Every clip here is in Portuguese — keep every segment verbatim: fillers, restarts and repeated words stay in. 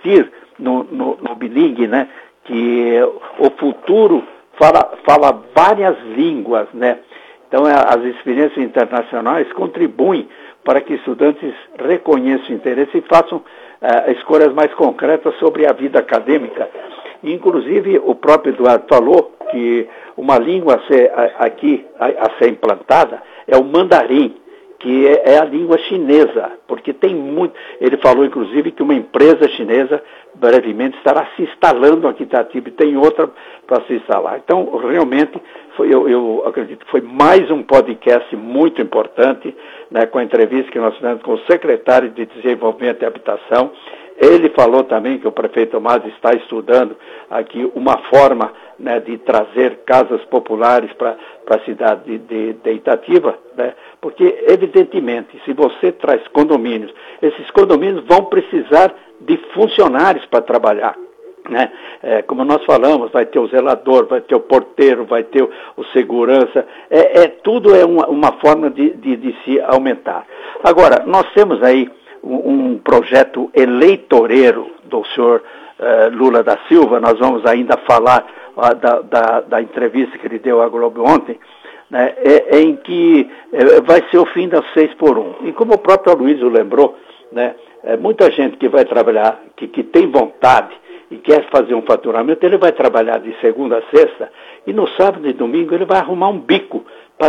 insistir no, no, no bilingue, né? Que o futuro fala, fala várias línguas, né? Então, as experiências internacionais contribuem para que estudantes reconheçam o interesse e façam uh, escolhas mais concretas sobre a vida acadêmica. Inclusive, o próprio Eduardo falou que uma língua a ser, a, aqui a, a ser implantada é o mandarim, que é, é a língua chinesa, porque tem muito... Ele falou, inclusive, que uma empresa chinesa brevemente estará se instalando aqui em Itatiba e tem outra para se instalar. Então, realmente, foi, eu, eu acredito que foi mais um podcast muito importante, né, com a entrevista que nós fizemos com o secretário de Desenvolvimento e Habitação. Ele falou também que o prefeito Tomás está estudando aqui uma forma, né, de trazer casas populares para a cidade de, de, de Itatiba, né, porque, evidentemente, se você traz condomínios, esses condomínios vão precisar de funcionários para trabalhar. Né? É, como nós falamos, vai ter o zelador, vai ter o porteiro, vai ter o, o segurança, é, é, tudo é uma, uma forma de, de, de se aumentar. Agora, nós temos aí um, um projeto eleitoreiro do senhor uh, Lula da Silva, nós vamos ainda falar uh, da, da, da entrevista que ele deu à Globo ontem, né, é, é em que é, vai ser o fim das seis por um. E como o próprio Aloysio lembrou, né, é, muita gente que vai trabalhar, que, que tem vontade e quer fazer um faturamento, ele vai trabalhar de segunda a sexta e no sábado e domingo ele vai arrumar um bico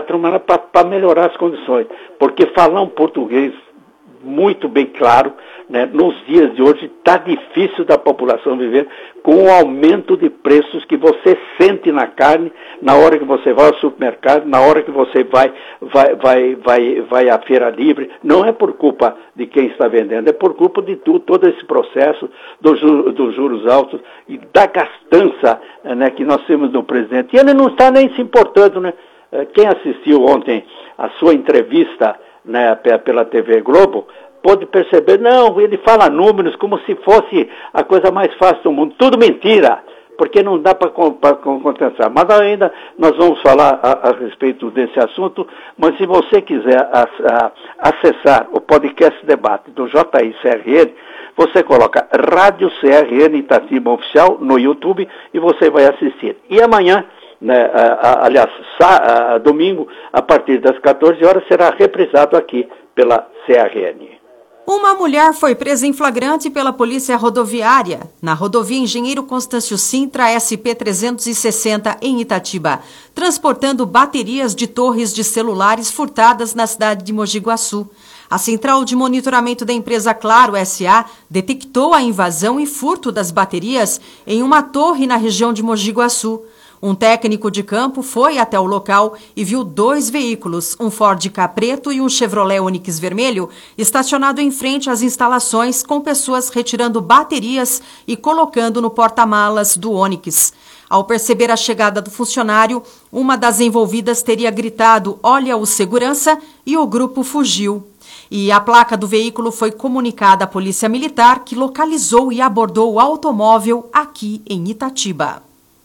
para melhorar as condições. Porque falar um português muito bem claro, né, nos dias de hoje está difícil da população viver com o aumento de preços que você sente na carne na hora que você vai ao supermercado, na hora que você vai, vai, vai, vai, vai à feira livre. Não é por culpa de quem está vendendo, é por culpa de tudo, todo esse processo dos, dos juros altos e da gastança, né, que nós temos no presidente. E ele não está nem se importando, né? Quem assistiu ontem a sua entrevista, né, pela T V Globo, pode perceber, não, ele fala números como se fosse a coisa mais fácil do mundo. Tudo mentira, porque não dá para contestar. Mas ainda nós vamos falar a, a respeito desse assunto, mas se você quiser a, a, acessar o podcast debate do J I C R N, você coloca Rádio C R N Itatiba Oficial no YouTube e você vai assistir. E amanhã, né, a, a, aliás, sa, a, domingo, a partir das quatorze horas, será reprisado aqui pela C R N. Uma mulher foi presa em flagrante pela Polícia Rodoviária, na rodovia Engenheiro Constâncio Sintra S P trezentos e sessenta, em Itatiba, transportando baterias de torres de celulares furtadas na cidade de Mogi Guaçu. A central de monitoramento da empresa Claro S A detectou a invasão e furto das baterias em uma torre na região de Mogi Guaçu. Um técnico de campo foi até o local e viu dois veículos, um Ford Ka preto e um Chevrolet Onix vermelho, estacionado em frente às instalações com pessoas retirando baterias e colocando no porta-malas do Onix. Ao perceber a chegada do funcionário, uma das envolvidas teria gritado "Olha o segurança" e o grupo fugiu. E a placa do veículo foi comunicada à Polícia Militar, que localizou e abordou o automóvel aqui em Itatiba.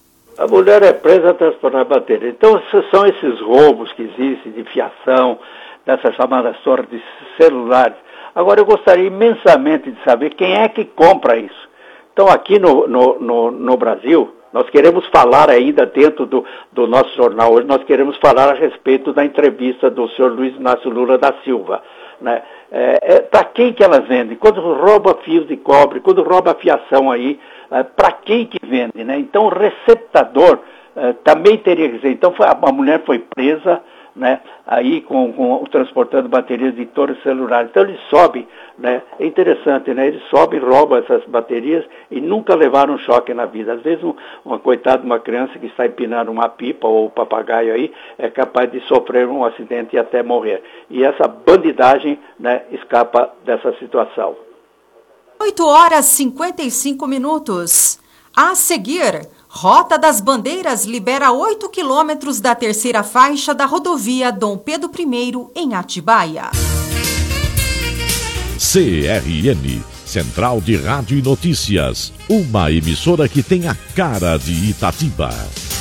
A mulher é presa a transportar bateria. Então, são esses roubos que existem de fiação, dessas chamadas torres de celulares. Agora, eu gostaria imensamente de saber quem é que compra isso. Então, aqui no, no, no, no Brasil, nós queremos falar ainda dentro do, do nosso jornal hoje, nós queremos falar a respeito da entrevista do senhor Luiz Inácio Lula da Silva, né? É, é, para quem que elas vendem? Quando rouba fios de cobre, quando rouba fiação aí, é, para quem que vende, né? Então o receptador é, também teria que dizer. Então foi, a mulher foi presa, né, aí com, com, transportando baterias de torres celulares. Então eles sobem, né, é interessante, né, eles sobem, roubam essas baterias e nunca levaram um choque na vida. Às vezes um, uma coitada, uma criança que está empinando uma pipa ou um papagaio aí, é capaz de sofrer um acidente e até morrer. E essa bandidagem, né, escapa dessa situação. oito horas e cinquenta e cinco minutos. A seguir, Rota das Bandeiras libera oito quilômetros da terceira faixa da rodovia Dom Pedro I, em Atibaia. C R N, Central de Rádio e Notícias, uma emissora que tem a cara de Itatiba.